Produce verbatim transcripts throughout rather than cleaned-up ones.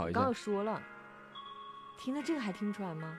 我刚刚说了，听的这个还听不出来吗？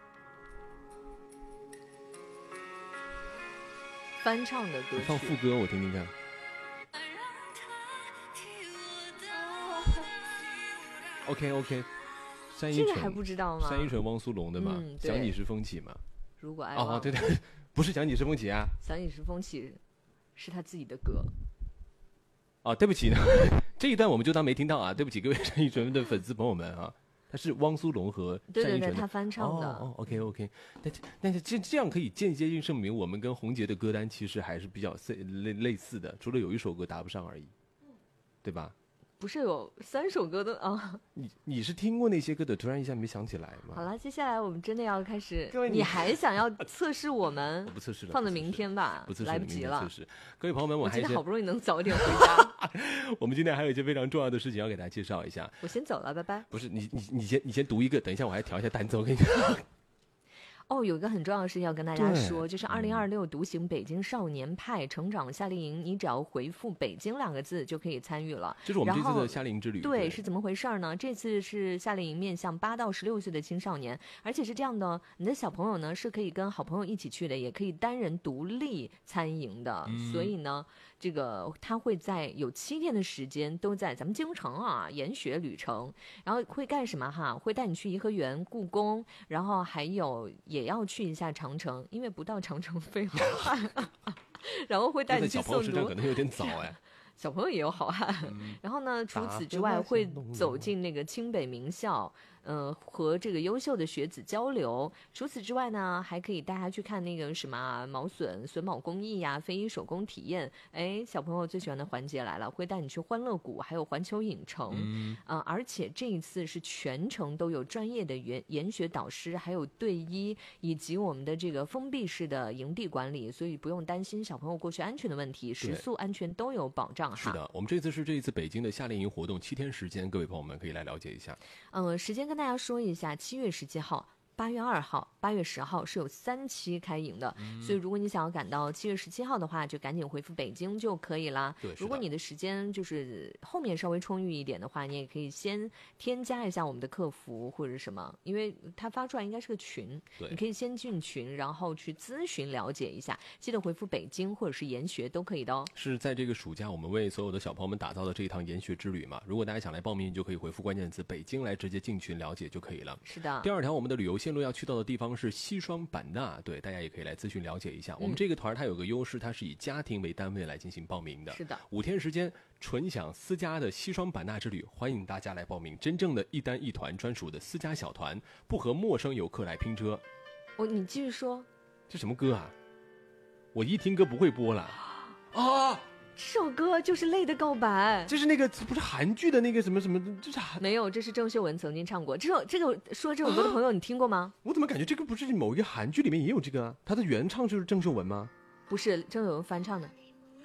翻唱的歌曲， 放副歌我听听看。OK OK， 单依纯， 这个还不知道吗？ 单依纯、汪苏泷的嘛， 嗯、 想你是风起嘛。 如果爱忘哦，对对，不是想你是风起啊， 想你是风起是他自己的歌。 哦，对不起呢，这一段我们就当没听到啊，对不起各位单依纯的粉丝朋友们啊。他是汪苏泷和单依纯的， 对对对，他翻唱的。 哦哦 ，OK OK， 但但是这这样可以间接性证明我们跟洪杰的歌单其实还是比较类类似的，除了有一首歌搭不上而已，对吧？ 不是有三首歌的啊？ 你你是听过那些歌的，突然一下没想起来吗？ 好了，接下来我们真的要开始。 各位 你, 你还想要测试我们？ 我不测试了， 放到明天吧， 不测试， 来不及了。 测试。各位朋友们，我还今天好不容易能早点回家。 我们今天还有一些非常重要的事情要给大家介绍一下。 我先走了，拜拜。 不是你你你先你先读一个，等一下我还调一下单子，我跟你说。 哦，有一个很重要的事情要跟大家说，就是二零二六独行北京少年派成长夏令营，你只要回复北京两个字就可以参与了。 这是我们这次的夏令营之旅。 对，对是怎么回事呢？这次是夏令营面向八到十六岁的青少年，而且是这样的，你的小朋友呢是可以跟好朋友一起去的，也可以单人独立参营的。嗯、所以呢，这个他会在有七天的时间都在咱们京城啊研学旅程，然后会干什么哈？会带你去颐和园、故宫，然后还有也要去一下长城，因为不到长城非好汉，然后会带你去诵读。 可能有点早哎。 小朋友也有好汉，嗯、然后呢，除此之外会走进那个清北名校，呃，和这个优秀的学子交流。除此之外呢，还可以带他去看那个什么毛笋、榫卯工艺呀、非遗手工体验。哎，小朋友最喜欢的环节来了，会带你去欢乐谷，还有环球影城。嗯、呃，而且这一次是全程都有专业的研研学导师，还有队医，以及我们的这个封闭式的营地管理，所以不用担心小朋友过去安全的问题，食宿安全都有保障。 是的，我们这次是这一次北京的夏令营活动七天时间，各位朋友们可以来了解一下。 嗯，时间跟大家说一下，七月十七号。八月二号、八月十号是有三期开营的、嗯，所以如果你想要赶到七月十七号的话，就赶紧回复北京就可以啦。 对， 如果你的时间就是后面稍微充裕一点的话，你也可以先添加一下我们的客服或者什么，因为它发出来应该是个群， 对， 你可以先进群，然后去咨询了解一下。记得回复北京或者是研学都可以的哦。 是在这个暑假，我们为所有的小朋友们打造的这一趟研学之旅嘛。如果大家想来报名，就可以回复关键词北京来直接进群了解就可以了。 是的。 第二条，我们的旅游线路要去到的地方是西双版纳，对，大家也可以来咨询了解一下。嗯、我们这个团它有个优势，它是以家庭为单位来进行报名的。 是的， 五天时间，纯享私家的西双版纳之旅，欢迎大家来报名。真正的一单一团专属的私家小团，不和陌生游客来拼车。 哦，你继续说。 这什么歌啊？我一听歌不会播了。啊！ 这首歌就是《泪的告白》， 这是那个不是韩剧的那个什么什么？这是没有，这是郑秀文曾经唱过。这首这个说这首歌的朋友，你听过吗？ 我怎么感觉这个不是某一个韩剧里面也有这个啊？他的原唱就是郑秀文吗？ 不是，郑秀文翻唱的。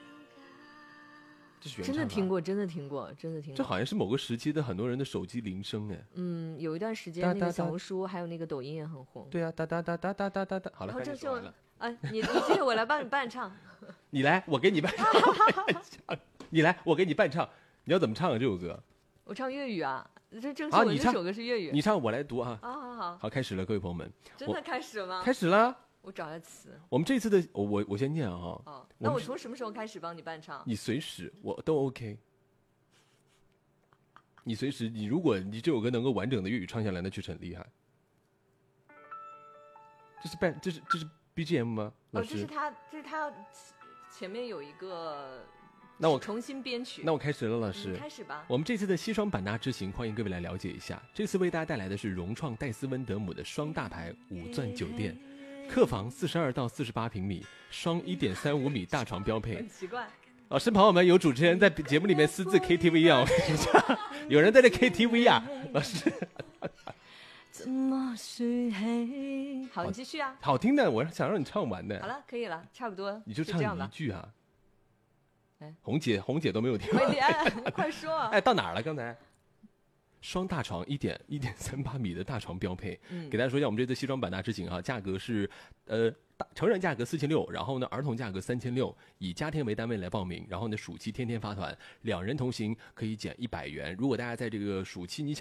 这是原唱的。 真的听过，真的听过，真的听过。 这好像是某个时期的很多人的手机铃声哎。 嗯，有一段时间那个小红书还有那个抖音也很红。 对啊，哒哒哒哒哒哒哒哒。好了， 然后郑秀文，哎、啊，你你继续，我来帮你伴唱。 你来，我给你伴唱。你来，我给你伴唱。你要怎么唱啊？这首歌？ 我唱粤语啊。这郑秀文这首歌是粤语。 你唱，我来读啊。 好好好。 好，开始了，各位朋友们。 真的开始了吗？ 开始了。 我找下词。 我们这次的，我我我先念啊。 哦，那我从什么时候开始帮你伴唱？ 你随时，我都 OK。你随时，你如果你这首歌能够完整的粤语唱下来，那确实很厉害。这是伴，这是这是 B G M 吗？ 哦，这是他，这是他前面有一个。 那我重新编曲。 那我开始了，老师。 嗯、开始吧。 我们这次的西双版纳之行，欢迎各位来了解一下。这次为大家带来的是融创戴斯温德姆的双大牌五钻酒店，客房四十二到四十八平米，双一点三五米大床标配。 很奇怪。 老师朋友们，有主持人在节目里面私自 K T V 啊，我跟你讲，有人在这 K T V 啊，老师。 怎么说起？好，你继续啊。 好听的，我想让你唱完的。 好了，可以了，差不多。 你就唱一句啊。 哎， 红姐，红姐都没有听。 快点，快说。 哎，到哪儿了？刚才。双大床一点一点三八米的大床标配，嗯，给大家说一下，我们这次西双版纳之行哈、啊，价格是，呃，成人价格四千六，然后呢，儿童价格三千六，以家庭为单位来报名，然后呢，暑期天天发团，两人同行可以减一百元。如果大家在这个暑期你想